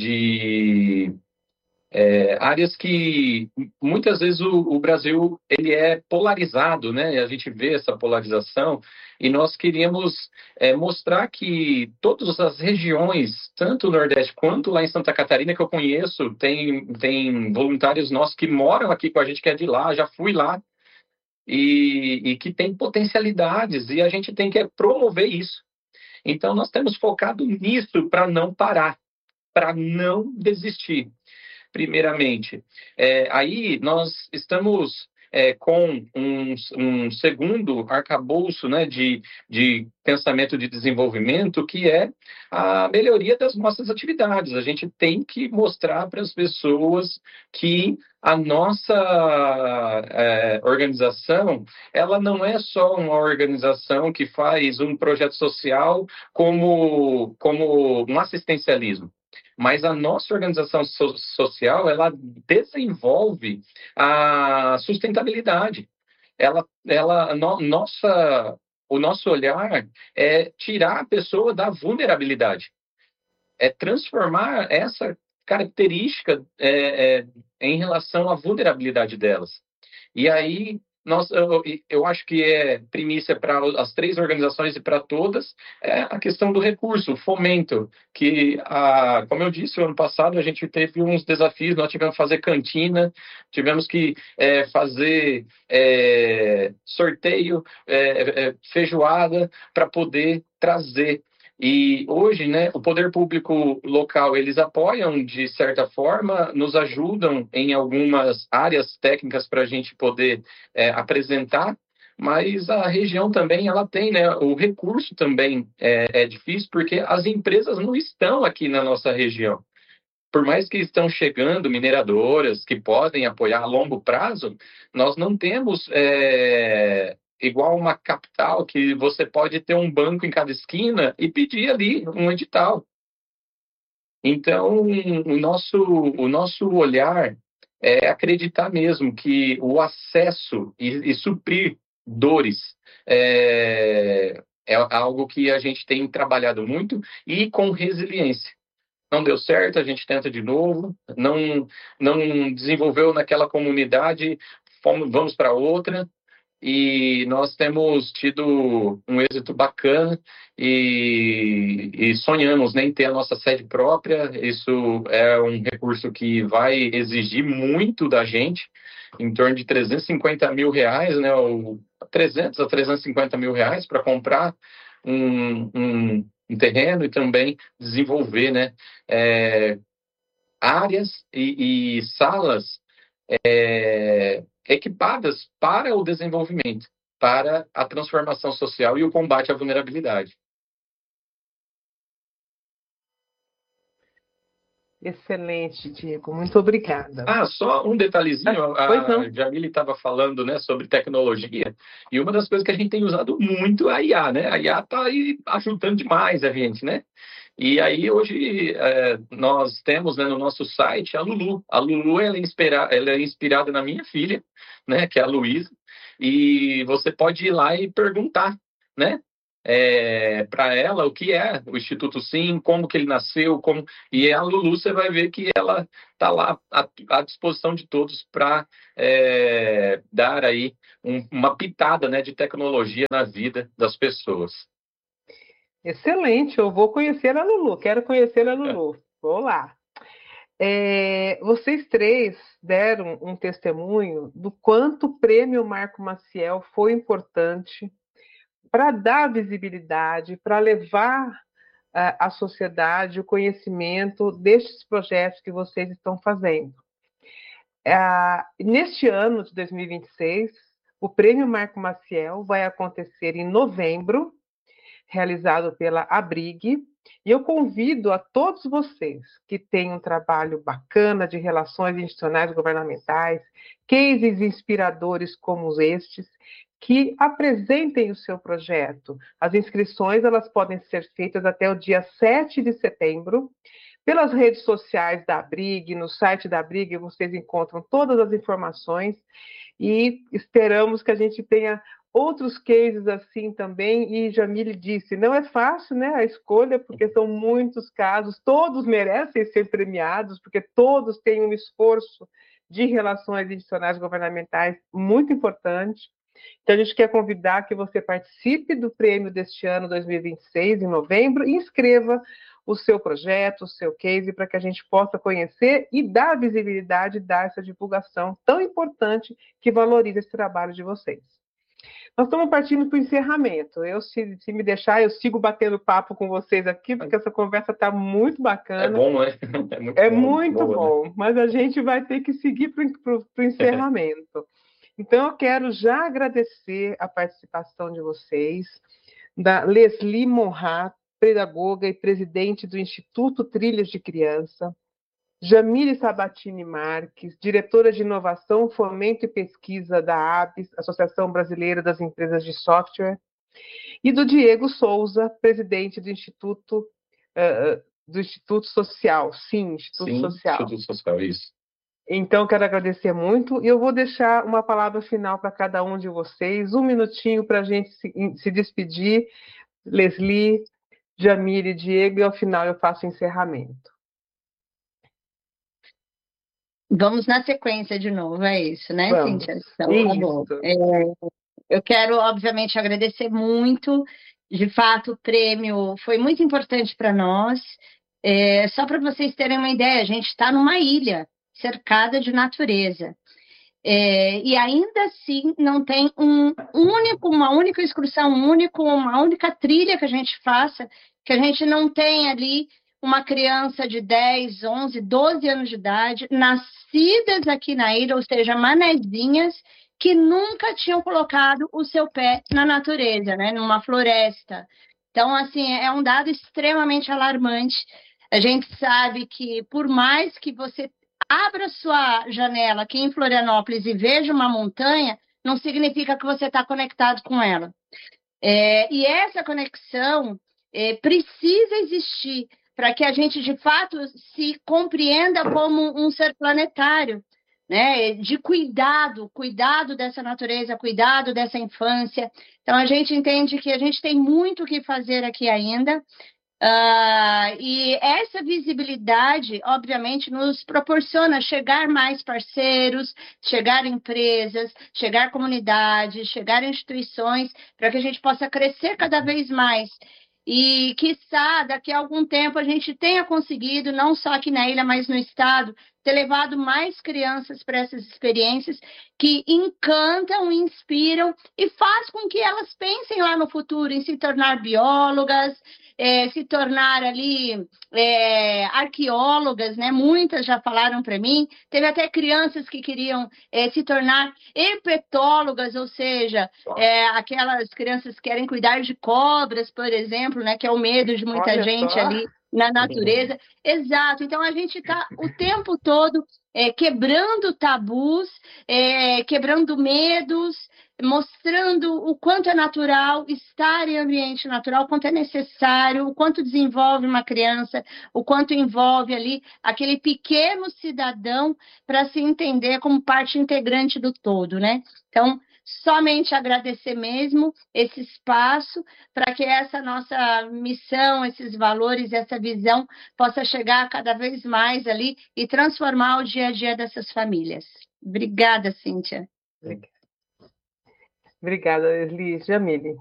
de é, áreas que muitas vezes o, o Brasil ele é polarizado, né? A gente vê essa polarização e nós queríamos é, mostrar que todas as regiões, tanto o Nordeste quanto lá em Santa Catarina, que eu conheço, tem, tem voluntários nossos que moram aqui com a gente, que é de lá, já fui lá, e, e que tem potencialidades, e a gente tem que promover isso. Então, nós temos focado nisso para não parar, para não desistir. Primeiramente. É, aí nós estamos é, com um, um segundo arcabouço, né, de, de pensamento de desenvolvimento, que é a melhoria das nossas atividades. A gente tem que mostrar para as pessoas que a nossa é, organização, ela não é só uma organização que faz um projeto social como, como um assistencialismo. Mas a nossa organização so- social, ela desenvolve a sustentabilidade. Ela, ela, no, nossa, o nosso olhar é tirar a pessoa da vulnerabilidade. É transformar essa característica é, é, em relação à vulnerabilidade delas. E aí, nós, eu, eu acho que é primícia para as três organizações e para todas, é a questão do recurso, o fomento, que, a, como eu disse, o ano passado a gente teve uns desafios, nós tivemos que fazer cantina, tivemos que é, fazer é, sorteio, é, é, feijoada, para poder trazer. E hoje, né, o poder público local, eles apoiam de certa forma, nos ajudam em algumas áreas técnicas para a gente poder é, apresentar, mas a região também, ela tem, né, o recurso também é, é difícil, porque as empresas não estão aqui na nossa região. Por mais que estão chegando mineradoras que podem apoiar a longo prazo, nós não temos... É, igual uma capital que você pode ter um banco em cada esquina e pedir ali um edital. Então, o nosso, o nosso olhar é acreditar mesmo que o acesso e, e suprir dores é, é algo que a gente tem trabalhado muito e com resiliência. Não deu certo, a gente tenta de novo, não, não desenvolveu naquela comunidade, fomos, vamos para outra. E nós temos tido um êxito bacana e, e sonhamos em ter a nossa sede própria. Isso é um recurso que vai exigir muito da gente, em torno de trezentos e cinquenta mil reais, né, ou trezentos a trezentos e cinquenta mil reais para comprar um, um, um terreno e também desenvolver, né, é, áreas e, e salas é, equipadas para o desenvolvimento. para a transformação social e o combate à vulnerabilidade. Excelente, Diego. Muito obrigada. Ah, só um detalhezinho. Ah, a Jamile estava falando, né, sobre tecnologia, e uma das coisas que a gente tem usado muito é a I A, né? A I A está aí ajudando demais a gente, né? E aí, hoje, é, nós temos, né, no nosso site a Lulu. A Lulu ela é, inspira, ela é inspirada na minha filha, né, que é a Luísa, e você pode ir lá e perguntar, né? É, para ela o que é o Instituto Sim, como que ele nasceu, como... e a Lulu você vai ver que ela está lá à, à disposição de todos para é, dar aí um, uma pitada, né, de tecnologia na vida das pessoas. Excelente, eu vou conhecer a Lulu, quero conhecer a Lulu, é. Vou lá. É, vocês três deram um testemunho do quanto o Prêmio Marco Maciel foi importante para dar visibilidade, para levar uh, à sociedade o conhecimento destes projetos que vocês estão fazendo. Uh, neste ano de dois mil e vinte e seis, o Prêmio Marco Maciel vai acontecer em novembro, realizado pela Abrig, e eu convido a todos vocês que têm um trabalho bacana de relações institucionais governamentais, cases inspiradores como estes, que apresentem o seu projeto. As inscrições elas podem ser feitas até o dia sete de setembro, pelas redes sociais da Abrig, no site da Abrig vocês encontram todas as informações e esperamos que a gente tenha outros cases assim também, e Jamile disse, não é fácil, né, a escolha, porque são muitos casos, todos merecem ser premiados, porque todos têm um esforço de relações institucionais governamentais muito importante. Então, a gente quer convidar que você participe do prêmio deste ano, dois mil e vinte e seis, em novembro, e inscreva o seu projeto, o seu case, para que a gente possa conhecer e dar visibilidade, dar essa divulgação tão importante que valoriza esse trabalho de vocês. Nós estamos partindo para o encerramento. Eu, se, se me deixar, eu sigo batendo papo com vocês aqui, porque essa conversa está muito bacana. É bom, né? É muito é bom, muito boa, bom, né? Mas a gente vai ter que seguir para o encerramento. Então, eu quero já agradecer a participação de vocês, da Leslie Monrat, pedagoga e presidente do Instituto Trilhas de Criança, Jamile Sabatini Marques, diretora de Inovação, Fomento e Pesquisa da A B S, Associação Brasileira das Empresas de Software, e do Diego Souza, presidente do Instituto, uh, do Instituto Social, sim, Instituto sim, Social. Instituto Social, isso. Então, quero agradecer muito, e eu vou deixar uma palavra final para cada um de vocês, um minutinho para a gente se, se despedir, Leslie, Jamile, Diego, e ao final eu faço o encerramento. Vamos na sequência de novo, é isso, né, Vamos. Cíntia? Então, tá bom. É, eu quero, obviamente, agradecer muito. De fato, o prêmio foi muito importante para nós. É, só para vocês terem uma ideia, a gente está numa ilha cercada de natureza. É, e ainda assim não tem um único, uma única excursão, um único, uma única trilha que a gente faça, que a gente não tem ali uma criança de dez, onze, doze anos de idade, nascidas aqui na ilha, ou seja, manezinhas, que nunca tinham colocado o seu pé na natureza, né, numa floresta. Então, assim, é um dado extremamente alarmante. A gente sabe que, por mais que você abra sua janela aqui em Florianópolis e veja uma montanha, não significa que você está conectado com ela. É, e essa conexão é, precisa existir para que a gente, de fato, se compreenda como um ser planetário, né? De cuidado, cuidado dessa natureza, cuidado dessa infância. Então, a gente entende que a gente tem muito o que fazer aqui ainda. Uh, e essa visibilidade, obviamente, nos proporciona chegar mais parceiros, chegar empresas, chegar comunidades, chegar instituições, para que a gente possa crescer cada vez mais. E, quiçá, daqui a algum tempo a gente tenha conseguido, não só aqui na ilha, mas no estado, ter levado mais crianças para essas experiências que encantam, inspiram e faz com que elas pensem lá no futuro em se tornar biólogas, é, se tornar ali é, arqueólogas, né? Muitas já falaram para mim. Teve até crianças que queriam é, se tornar herpetólogas, ou seja, é, aquelas crianças que querem cuidar de cobras, por exemplo, né? Que é o medo de muita Olha gente só. ali na natureza. Exato. Então, a gente está o tempo todo é, quebrando tabus, é, quebrando medos, mostrando o quanto é natural estar em ambiente natural, o quanto é necessário, o quanto desenvolve uma criança, o quanto envolve ali aquele pequeno cidadão para se entender como parte integrante do todo, né? Então, somente agradecer mesmo esse espaço para que essa nossa missão, esses valores, essa visão possa chegar cada vez mais ali e transformar o dia a dia dessas famílias. Obrigada, Cíntia. Obrigada, Leslie. Jamile.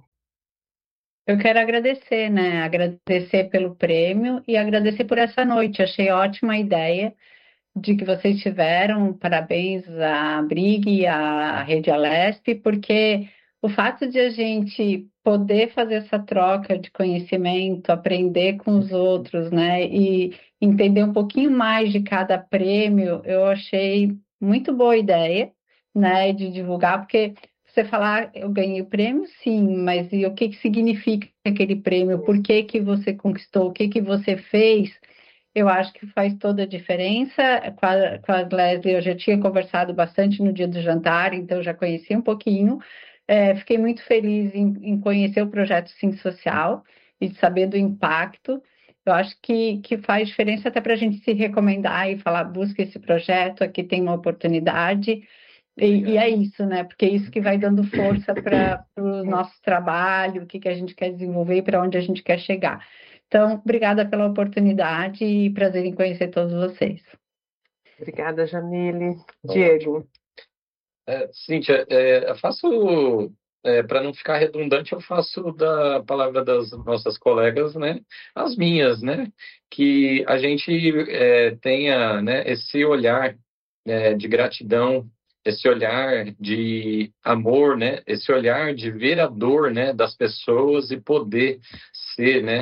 Eu quero agradecer, né? Agradecer pelo prêmio e agradecer por essa noite. Achei ótima a ideia de que vocês tiveram. Parabéns à Brig e à Rede Alesp, porque o fato de a gente poder fazer essa troca de conhecimento, aprender com os outros, né? E entender um pouquinho mais de cada prêmio, eu achei muito boa ideia, né? De divulgar, porque você falar, eu ganhei o prêmio, sim, mas e o que, que significa aquele prêmio? Por que, que você conquistou? O que, que você fez? Eu acho que faz toda a diferença. Com a, com a Leslie, eu já tinha conversado bastante no dia do jantar, então já conheci um pouquinho. É, fiquei muito feliz em, em conhecer o projeto Sim Social e de saber do impacto. Eu acho que, que faz diferença até para a gente se recomendar e falar, busca esse projeto, aqui tem uma oportunidade. E, e é isso, né? Porque é isso que vai dando força para o nosso trabalho, o que, que a gente quer desenvolver e para onde a gente quer chegar. Então, obrigada pela oportunidade e prazer em conhecer todos vocês. Obrigada, Jamile. Diego. É, Cíntia, é, eu faço, é, para não ficar redundante, eu faço da palavra das nossas colegas, né, as minhas, né, que a gente é, tenha, né, esse olhar é, de gratidão, esse olhar de amor, né, esse olhar de ver a dor, né, das pessoas e poder ser, né,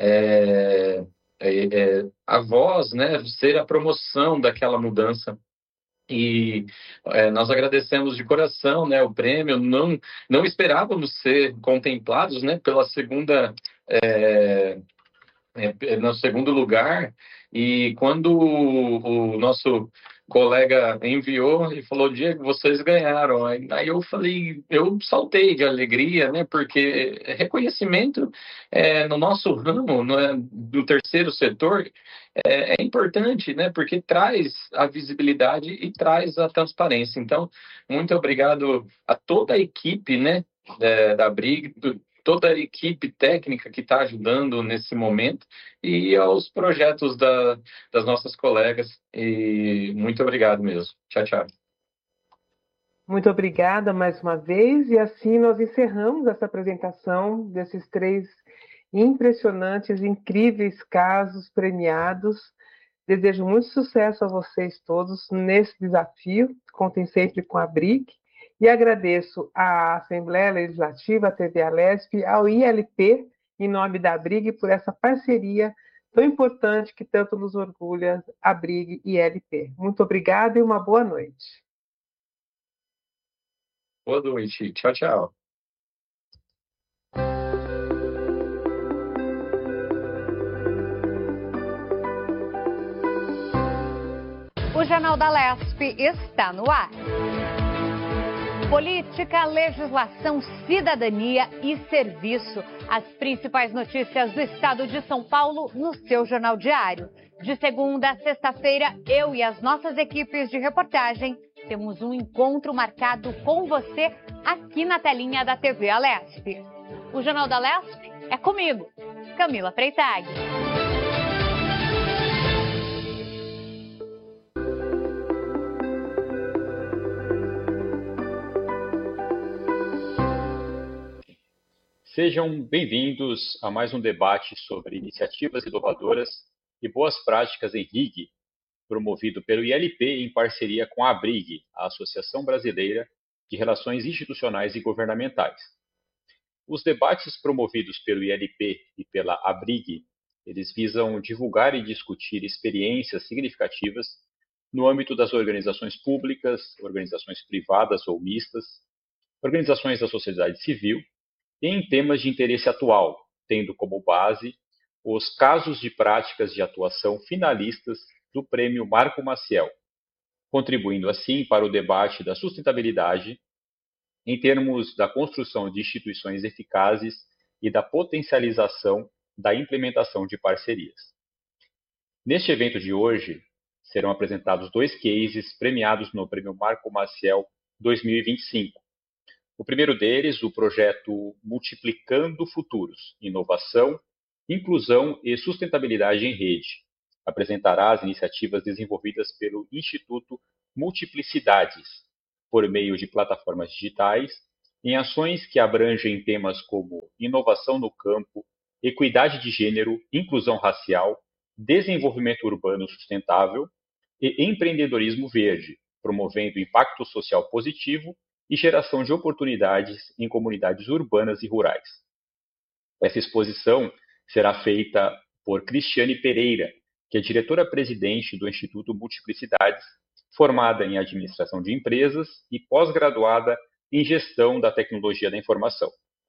é, é, é, a voz, né, ser a promoção daquela mudança. E é, nós agradecemos de coração, né, o prêmio. Não, não esperávamos ser contemplados, né, pela segunda, é, é, no segundo lugar. E quando o, o nosso colega enviou e falou, Diego, vocês ganharam. Aí, aí eu falei, eu saltei de alegria, né, porque reconhecimento é, no nosso ramo, no, do terceiro setor, é, é importante, né? Porque traz a visibilidade e traz a transparência. Então, muito obrigado a toda a equipe, né, da, da Brig, do, toda a equipe técnica que está ajudando nesse momento e aos projetos da, das nossas colegas. E muito obrigado mesmo. Tchau, tchau. Muito obrigada mais uma vez. E assim nós encerramos essa apresentação desses três impressionantes, incríveis casos premiados. Desejo muito sucesso a vocês todos nesse desafio. Contem sempre com a Brig. E agradeço à Assembleia Legislativa, à T V Alesp, ao I L P, em nome da Brig, por essa parceria tão importante que tanto nos orgulha, a Brig e I L P. Muito obrigada e uma boa noite. Boa noite. Tchau, tchau. O Jornal da Alesp está no ar. Política, legislação, cidadania e serviço. As principais notícias do estado de São Paulo no seu Jornal Diário. De segunda a sexta-feira, eu e as nossas equipes de reportagem temos um encontro marcado com você aqui na telinha da T V Alesp. O Jornal da Alesp é comigo, Camila Freitag. Sejam bem-vindos a mais um debate sobre iniciativas inovadoras e boas práticas em R I G, promovido pelo I L P em parceria com a ABRIG, a Associação Brasileira de Relações Institucionais e Governamentais. os debates promovidos pelo I L P e pela ABRIG, eles visam divulgar e discutir experiências significativas no âmbito das organizações públicas, organizações privadas ou mistas, organizações da sociedade civil, e em temas de interesse atual, tendo como base os casos de práticas de atuação finalistas do Prêmio Marco Maciel, contribuindo assim para o debate da sustentabilidade em termos da construção de instituições eficazes e da potencialização da implementação de parcerias. Neste evento de hoje, serão apresentados dois cases premiados no Prêmio Marco Maciel dois mil e vinte e cinco. O primeiro deles, o projeto Multiplicando Futuros, Inovação, Inclusão e Sustentabilidade em Rede, apresentará as iniciativas desenvolvidas pelo Instituto Multiplicidades, por meio de plataformas digitais, em ações que abrangem temas como inovação no campo, equidade de gênero, inclusão racial, desenvolvimento urbano sustentável e empreendedorismo verde, promovendo impacto social positivo e geração de oportunidades em comunidades urbanas e rurais. Essa exposição será feita por Cristiane Pereira, que é diretora-presidente do Instituto Multiplicidades, formada em administração de empresas e pós-graduada em gestão da tecnologia da informação.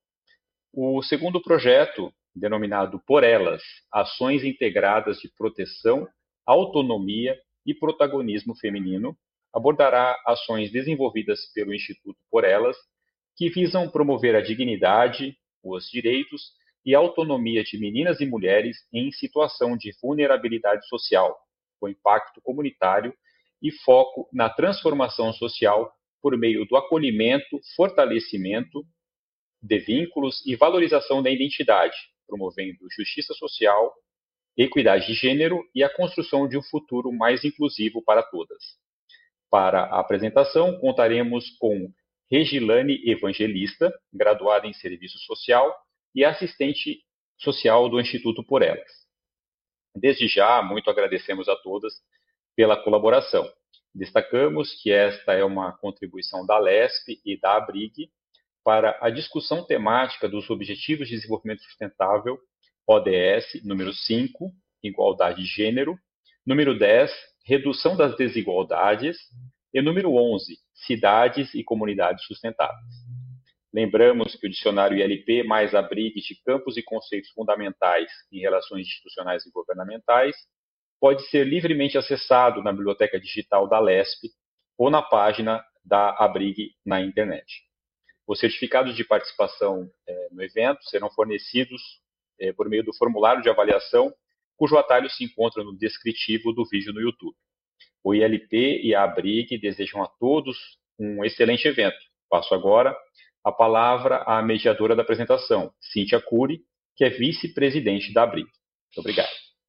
O segundo projeto, denominado Por Elas, Ações Integradas de Proteção, Autonomia e Protagonismo Feminino, abordará ações desenvolvidas pelo Instituto Por Elas, que visam promover a dignidade, os direitos e a autonomia de meninas e mulheres em situação de vulnerabilidade social, com impacto comunitário e foco na transformação social por meio do acolhimento, fortalecimento de vínculos e valorização da identidade, promovendo justiça social, equidade de gênero e a construção de um futuro mais inclusivo para todas. Para a apresentação, contaremos com Regilane Evangelista, graduada em Serviço Social e assistente social do Instituto Por Elas. Desde já, muito agradecemos a todas pela colaboração. Destacamos que esta é uma contribuição da LESP e da ABRIG para a discussão temática dos Objetivos de Desenvolvimento Sustentável, O D S, número cinco, Igualdade de Gênero, número dez, Redução das Desigualdades, e número onze, Cidades e Comunidades Sustentáveis. Lembramos que o dicionário I L P mais ABRIG de campos e conceitos fundamentais em relações institucionais e governamentais pode ser livremente acessado na biblioteca digital da LESP ou na página da ABRIG na internet. Os certificados de participação eh, no evento serão fornecidos eh, por meio do formulário de avaliação, cujo atalho se encontra no descritivo do vídeo no YouTube. O I L P e a ABRIG desejam a todos um excelente evento. Passo agora a palavra à mediadora da apresentação, Cíntia Cury, que é vice-presidente da ABRIG. Muito obrigado.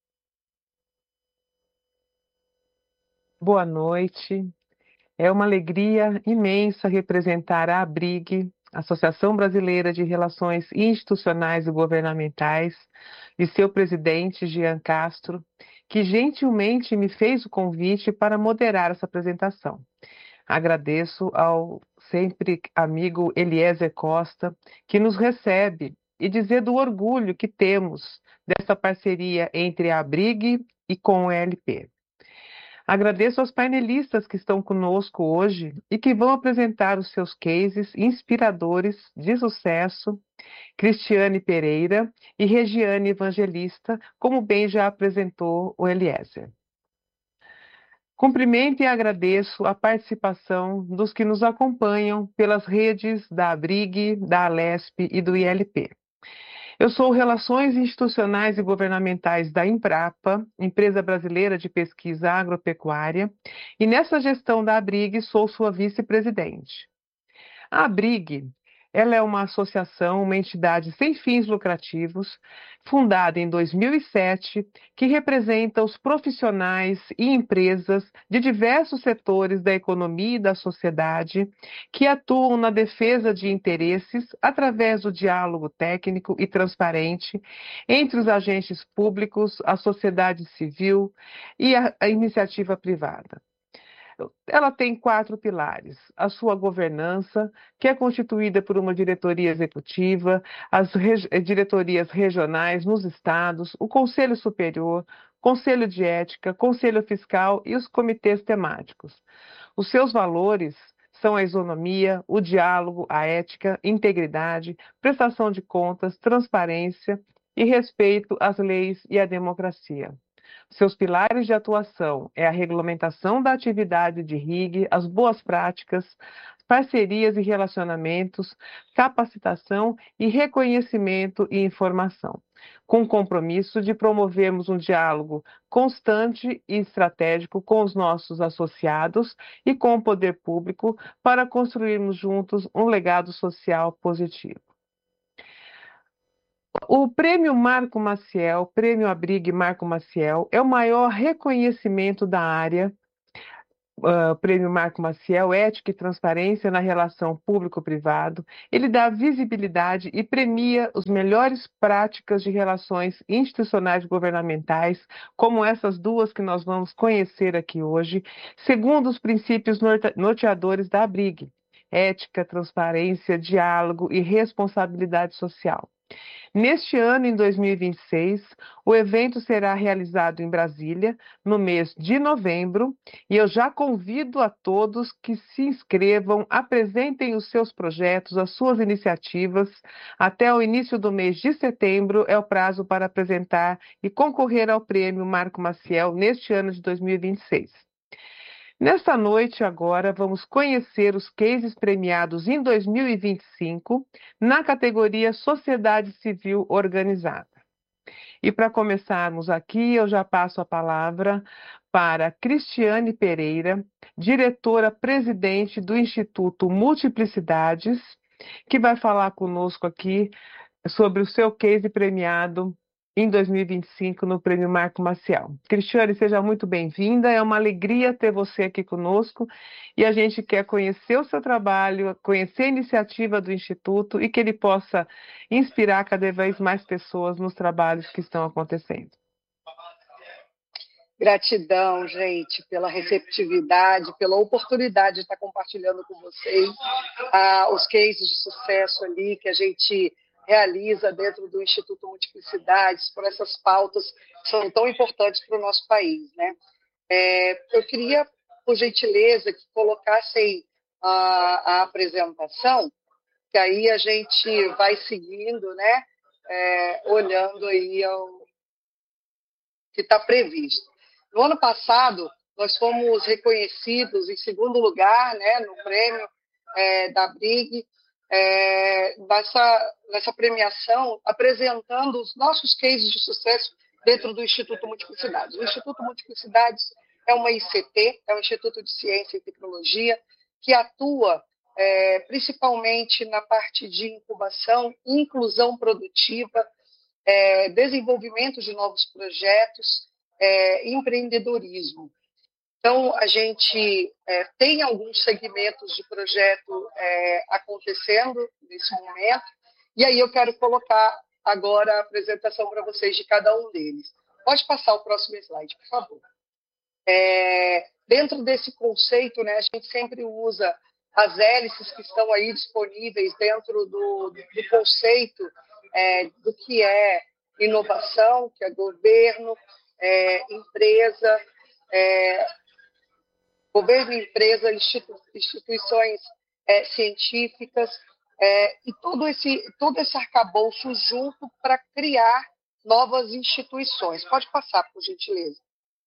Boa noite. É uma alegria imensa representar a ABRIG, Associação Brasileira de Relações Institucionais e Governamentais, e seu presidente, Jean Castro, que gentilmente me fez o convite para moderar essa apresentação. Agradeço ao sempre amigo Eliezer Costa, que nos recebe, e dizer do orgulho que temos dessa parceria entre a ABRIG e com o I L P. Agradeço aos painelistas que estão conosco hoje e que vão apresentar os seus cases inspiradores de sucesso, Cristiane Pereira e Regiane Evangelista, como bem já apresentou o Eliezer. Cumprimento e agradeço a participação dos que nos acompanham pelas redes da ABRIG, da Alesp e do I L P. Eu sou Relações Institucionais e Governamentais da Embrapa, Empresa Brasileira de Pesquisa Agropecuária, e nessa gestão da ABRIG sou sua vice-presidente. A ABRIG, ela é uma associação, uma entidade sem fins lucrativos, fundada em dois mil e sete, que representa os profissionais e empresas de diversos setores da economia e da sociedade que atuam na defesa de interesses através do diálogo técnico e transparente entre os agentes públicos, a sociedade civil e a, a iniciativa privada. ela tem quatro pilares: a sua governança, que é constituída por uma diretoria executiva, as reg- diretorias regionais nos estados, o Conselho Superior, Conselho de Ética, Conselho Fiscal e os comitês temáticos. Os seus valores são a isonomia, o diálogo, a ética, integridade, prestação de contas, transparência e respeito às leis e à democracia. Seus pilares de atuação é a regulamentação da atividade de R I G, as boas práticas, parcerias e relacionamentos, capacitação e reconhecimento e informação, com o compromisso de promovermos um diálogo constante e estratégico com os nossos associados e com o poder público para construirmos juntos um legado social positivo. O Prêmio Marco Maciel, Prêmio Abrigue Marco Maciel, é o maior reconhecimento da área. Uh, Prêmio Marco Maciel, Ética e Transparência na Relação Público-Privado. Ele dá visibilidade e premia as melhores práticas de relações institucionais governamentais, como essas duas que nós vamos conhecer aqui hoje, segundo os princípios norteadores da Abrigue: ética, transparência, diálogo e responsabilidade social. Neste ano, em dois mil e vinte e seis, o evento será realizado em Brasília, no mês de novembro, e eu já convido a todos que se inscrevam, apresentem os seus projetos, as suas iniciativas. Até o início do mês de setembro é o prazo para apresentar e concorrer ao Prêmio Marco Maciel neste ano de dois mil e vinte e seis. Nesta noite, agora, vamos conhecer os cases premiados em dois mil e vinte e cinco na categoria Sociedade Civil Organizada. E para começarmos aqui, eu já passo a palavra para Cristiane Pereira, diretora-presidente do Instituto Multiplicidades, que vai falar conosco aqui sobre o seu case premiado em dois mil e vinte e cinco no Prêmio Marco Maciel. Cristiane, seja muito bem-vinda, é uma alegria ter você aqui conosco e a gente quer conhecer o seu trabalho, conhecer a iniciativa do Instituto e que ele possa inspirar cada vez mais pessoas nos trabalhos que estão acontecendo. Gratidão, gente, pela receptividade, pela oportunidade de estar compartilhando com vocês ah, os cases de sucesso ali que a gente realiza dentro do Instituto Multiplicidades, por essas pautas que são tão importantes para o nosso país, né? É, eu queria, por gentileza, que colocassem a, a apresentação, que aí a gente vai seguindo, né? É, olhando aí ao que está previsto. No ano passado, nós fomos reconhecidos em segundo lugar, né, no prêmio é, da Abrigue, É, nessa, nessa premiação, apresentando os nossos cases de sucesso dentro do Instituto Multiplicidades. O Instituto Multiplicidades é uma I C T, é um Instituto de Ciência e Tecnologia, que atua é, principalmente na parte de incubação, inclusão produtiva, é, desenvolvimento de novos projetos, é, empreendedorismo. Então, a gente é, tem alguns segmentos de projeto é, acontecendo nesse momento, e aí eu quero colocar agora a apresentação para vocês de cada um deles. Pode passar o próximo slide, por favor. É, dentro desse conceito, né, a gente sempre usa as hélices que estão aí disponíveis dentro do, do conceito é, do que é inovação, que é governo, é, empresa, é, governo, empresa, institu instituições é, científicas, é, e todo esse, todo esse arcabouço junto para criar novas instituições. Pode passar, por gentileza.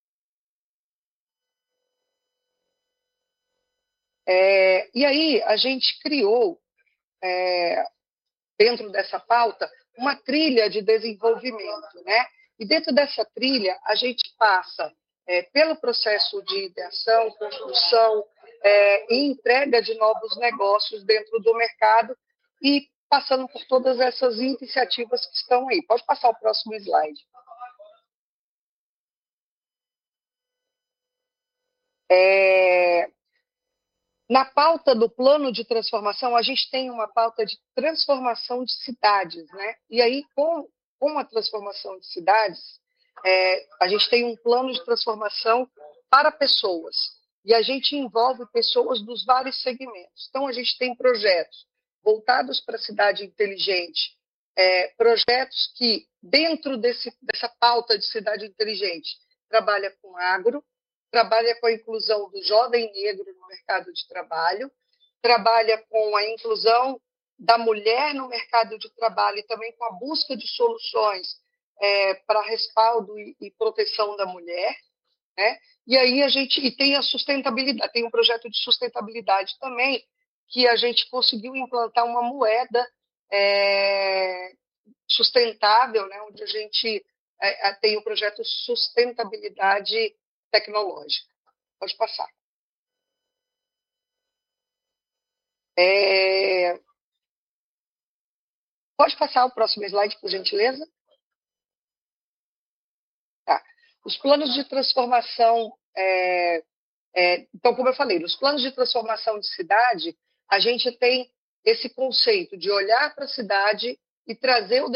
É, e aí, a gente criou, é, dentro dessa pauta, uma trilha de desenvolvimento, né? E dentro dessa trilha, a gente passa É, pelo processo de ideação, construção é, e entrega de novos negócios dentro do mercado e passando por todas essas iniciativas que estão aí. Pode passar o próximo slide. É, na pauta do plano de transformação, a gente tem uma pauta de transformação de cidades, né? E aí, com, com a transformação de cidades, É, a gente tem um plano de transformação para pessoas. e a gente envolve pessoas dos vários segmentos. Então, a gente tem projetos voltados para a cidade inteligente, é, projetos que, dentro desse, dessa pauta de cidade inteligente, trabalha com agro, trabalha com a inclusão do jovem negro no mercado de trabalho, trabalha com a inclusão da mulher no mercado de trabalho e também com a busca de soluções é, para respaldo e, e proteção da mulher, né? E aí a gente e tem a sustentabilidade, tem um projeto de sustentabilidade também, que a gente conseguiu implantar uma moeda é, sustentável, né? Onde a gente é, tem o projeto Sustentabilidade Tecnológica. Pode passar. É... Pode passar o próximo slide, por gentileza? Tá. Os planos de transformação, é, é, então, como eu falei, nos planos de transformação de cidade, a gente tem esse conceito de olhar para a cidade e trazer o